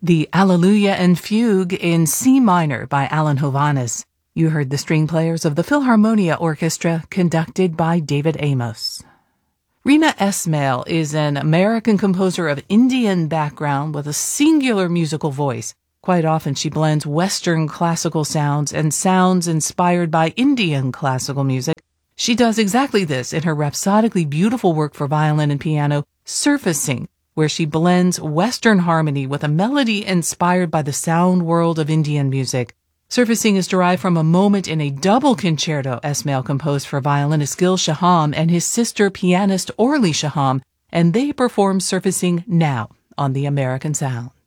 The Alleluia and Fugue in C minor by Alan Hovhaness. You heard the string players of the Philharmonia Orchestra, conducted by David Amos. Reena Esmail is an American composer of Indian background with a singular musical voice. Quite often she blends Western classical sounds and sounds inspired by Indian classical music. She does exactly this in her rhapsodically beautiful work for violin and piano, Surfacing, where she blends Western harmony with a melody inspired by the sound world of Indian music. Surfacing is derived from a moment in a double concerto Esmail composed for violinist Gil Shaham and his sister pianist Orly Shaham, and they perform Surfacing now on the American Sound.